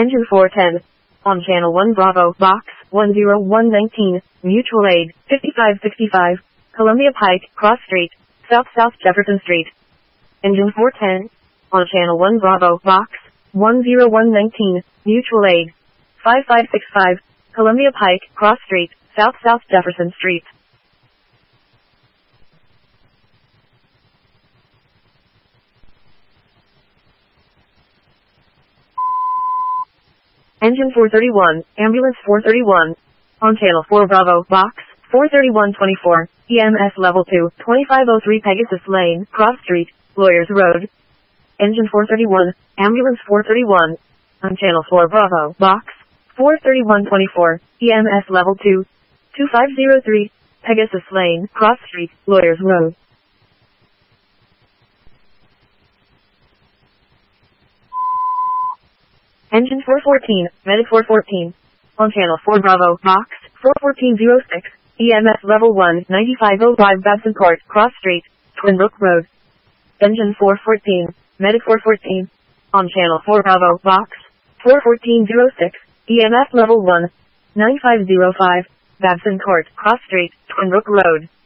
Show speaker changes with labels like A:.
A: Engine 410. On Channel 1 Bravo, Box 10119, Mutual Aid, 5565, Columbia Pike, Cross Street, South Jefferson Street. Engine 410. On Channel 1 Bravo, Box 10119, Mutual Aid, 5565, Columbia Pike, Cross Street, South Jefferson Street. Engine 431, Ambulance 431. On Channel 4 Bravo, Box 43124, EMS Level 2, 2503 Pegasus Lane, Cross Street, Lawyers Road. Engine 431, Ambulance 431. On Channel 4 Bravo, Box 43124, EMS Level 2, 2503, Pegasus Lane, Cross Street, Lawyers Road. Engine 414, Medic 414. On Channel 4 Bravo, Box 41406, EMS Level 1, 9505 Babson Court, Cross Street, Twin Brook Road. Engine 414, Medic 414. On Channel 4 Bravo, Box 41406, EMS Level 1, 9505 Babson Court, Cross Street, Twin Brook Road.